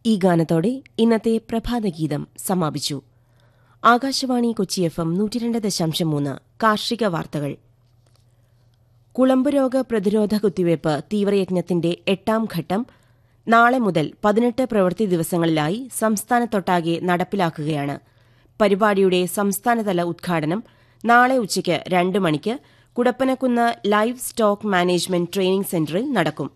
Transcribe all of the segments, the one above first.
ഈ ഗാനത്തോടെ ഇന്നത്തെ പ്രഭാതഗീതം സമാപിച്ചു. ആകാശവാണി കൊച്ചി FM 102.3 കാർഷിക വാർത്തകൾ. കുളമ്പുരോഗ പ്രതിരോധ കുത്തിവയ്പ് തീവ്രയജ്ഞത്തിന്റെ 8ാം ഘട്ടം നാളെ മുതൽ 18 പ്രവൃത്തി ദിവസങ്ങളിലായി സംസ്ഥാനത്തൊട്ടാകെ നടപ്പിലാക്കുകയാണ്. പരിപാടിയുടെ സംസ്ഥാനതല ഉദ്ഘാടനം നാളെ ഉച്ചയ്ക്ക് 2 മണിക്ക് Kudappanakunnu live stock management training സെന്ററിൽ നടക്കും.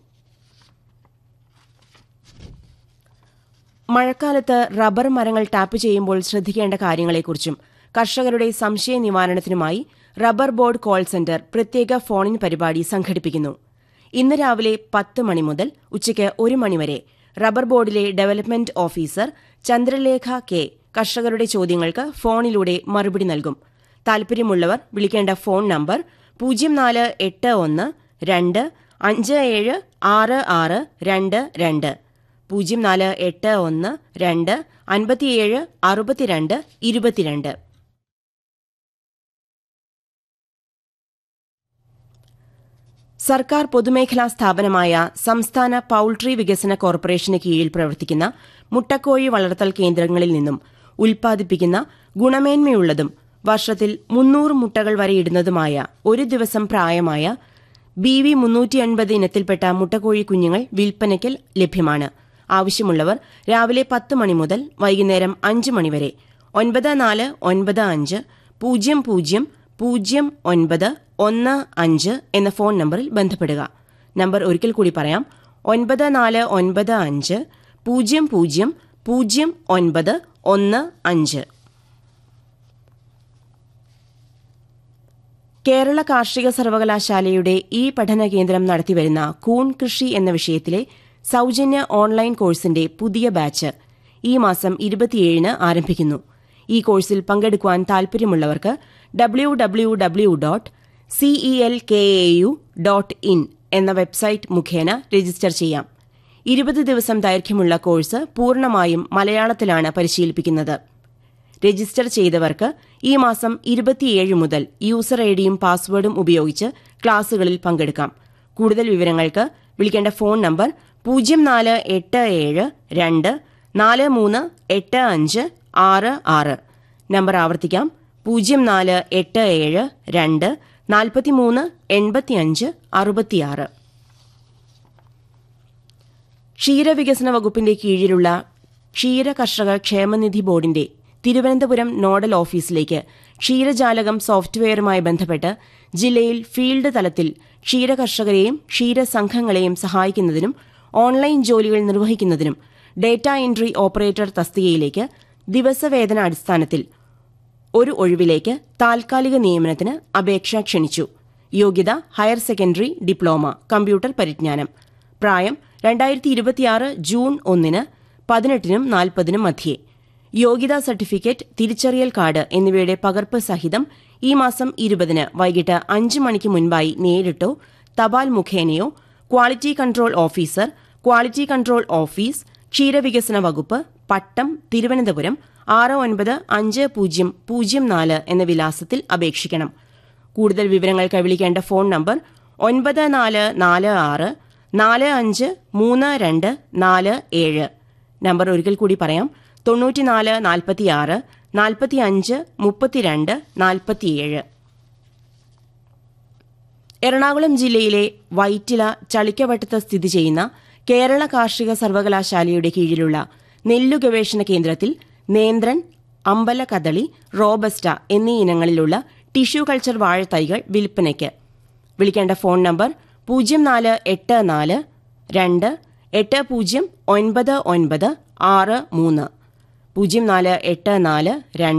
മഴക്കാലത്ത് റബ്ബർ മരങ്ങൾ ടാപ്പ് ചെയ്യുമ്പോൾ ശ്രദ്ധിക്കേണ്ട കാര്യങ്ങളെക്കുറിച്ചും കർഷകരുടെ സംശയ നിവാരണത്തിനുമായി റബ്ബർ ബോർഡ് കോൾ സെന്റർ പ്രത്യേക ഫോണിൻ പരിപാടി സംഘടിപ്പിക്കുന്നു. ഇന്ന് രാവിലെ 10 മണി മുതൽ ഉച്ചയ്ക്ക് 1 മണിവരെ റബ്ബർ ബോർഡിലെ ഡെവലപ്മെന്റ് ഓഫീസർ ചന്ദ്രലേഖ കെ കർഷകരുടെ ചോദ്യങ്ങൾക്ക് ഫോണിലൂടെ മറുപടി നൽകും. താൽപര്യമുള്ളവർ വിളിക്കേണ്ട ഫോൺ നമ്പർ 0481 2 57 6622 0481 2 57 62 22. സർക്കാർ പൊതുമേഖലാ സ്ഥാപനമായ സംസ്ഥാന പൌൾട്രി വികസന കോർപ്പറേഷന് കീഴിൽ പ്രവർത്തിക്കുന്ന മുട്ടക്കോഴി വളർത്തൽ കേന്ദ്രങ്ങളിൽ നിന്നും ഉൽപ്പാദിപ്പിക്കുന്ന ഗുണമേന്മയുള്ളതും വർഷത്തിൽ 300 മുട്ടകൾ വരെ ഇടുന്നതുമായ ഒരു ദിവസം പ്രായമായ BV 350 ഇനത്തിൽപ്പെട്ട മുട്ടക്കോഴി കുഞ്ഞുങ്ങൾ വിൽപ്പനയ്ക്ക് ലഭ്യമാണ്. ആവശ്യമുള്ളവർ രാവിലെ 10 മണി മുതൽ വൈകുന്നേരം 5 മണിവരെ 9495 000915 എന്ന ഫോൺ നമ്പറിൽ ബന്ധപ്പെടുക. നമ്പർ ഒരിക്കൽ കൂടി പറയാം: 9495 000915. കേരള കാർഷിക സർവകലാശാലയുടെ ഈ പഠന കേന്ദ്രം നടത്തിവരുന്ന കൂൺ കൃഷി എന്ന വിഷയത്തിലെ സൌജന്യ ഓൺലൈൻ കോഴ്സിന്റെ പുതിയ ബാച്ച് ഈ മാസം 27-ന് ആരംഭിക്കുന്നു. ഈ കോഴ്സിൽ പങ്കെടുക്കുവാൻ താൽപര്യമുള്ളവർക്ക് www.celkau.in എന്ന വെബ്സൈറ്റ് മുഖേന രജിസ്റ്റർ ചെയ്യാം. 20 ദിവസം ദൈർഘ്യമുള്ള കോഴ്സ് പൂർണ്ണമായും മലയാളത്തിലാണ് പരിശീലിപ്പിക്കുന്നത്. രജിസ്റ്റർ ചെയ്തവർക്ക് ഈ മാസം 27 മുതൽ യൂസർ ഐഡിയും പാസ്വേഡും ഉപയോഗിച്ച് ക്ലാസുകളിൽ പങ്കെടുക്കാം. കൂടുതൽ വിവരങ്ങൾക്ക് വിളിക്കേണ്ട ഫോൺ നമ്പർ 0487 2 438566. നമ്പർ ആവർത്തിക്കാം: 0487 2 438566. ക്ഷീരവികസന വകുപ്പിന്റെ കീഴിലുള്ള ക്ഷീര കർഷക ക്ഷേമനിധി ബോർഡിന്റെ തിരുവനന്തപുരം നോഡൽ ഓഫീസിലേക്ക് ക്ഷീരജാലകം സോഫ്റ്റ്വെയറുമായി ബന്ധപ്പെട്ട് ജില്ലയിൽ ഫീൽഡ് തലത്തിൽ ക്ഷീരകർഷകരെയും ക്ഷീരസംഘങ്ങളെയും സഹായിക്കുന്നതിനും ഓൺലൈൻ ജോലികൾ നിർവഹിക്കുന്നതിനും ഡേറ്റ എൻട്രി ഓപ്പറേറ്റർ തസ്തികയിലേക്ക് ദിവസവേതന അടിസ്ഥാനത്തിൽ ഒരു ഒഴിവിലേക്ക് താൽക്കാലിക നിയമനത്തിന് അപേക്ഷ ക്ഷണിച്ചു. യോഗ്യത ഹയർ സെക്കൻഡറി ഡിപ്ലോമ, കമ്പ്യൂട്ടർ പരിജ്ഞാനം. പ്രായം 2026 ജൂൺ 1-ന് 18-നും 40-നും മധ്യേ. യോഗ്യതാ സർട്ടിഫിക്കറ്റ്, തിരിച്ചറിയൽ കാർഡ് എന്നിവയുടെ പകർപ്പ് സഹിതം ഈ മാസം 20-ന് വൈകിട്ട് 5 മണിക്ക് മുൻപായി നേരിട്ടോ തപാൽ മുഖേനയോ quality control officer, quality control office, ക്ഷീരവികസന വകുപ്പ്, പട്ടം, തിരുവനന്തപുരം 695004 എന്ന വിലാസത്തിൽ അപേക്ഷിക്കണം. കൂടുതൽ വിവരങ്ങൾക്ക് വിളിക്കേണ്ട ഫോൺ നമ്പർ 9446 453247. നമ്പർ ഒരിക്കൽ കൂടി പറയാം: 9446 45 32 47. എറണാകുളം ജില്ലയിലെ വൈറ്റില ചളിക്കവട്ടത്ത് സ്ഥിതി ചെയ്യുന്ന കേരള കാർഷിക സർവകലാശാലയുടെ കീഴിലുള്ള നെല്ലു ഗവേഷണ കേന്ദ്രത്തിൽ നേന്ത്രൻ, അമ്പല കദളി, റോബസ്റ്റ എന്നീ ഇനങ്ങളിലുള്ള ടിഷ്യൂ കൾച്ചർ വാഴത്തൈകൾ വിൽപ്പനയ്ക്ക്. വിളിക്കേണ്ട ഫോൺ നമ്പർ 0484 2 809963 0484 2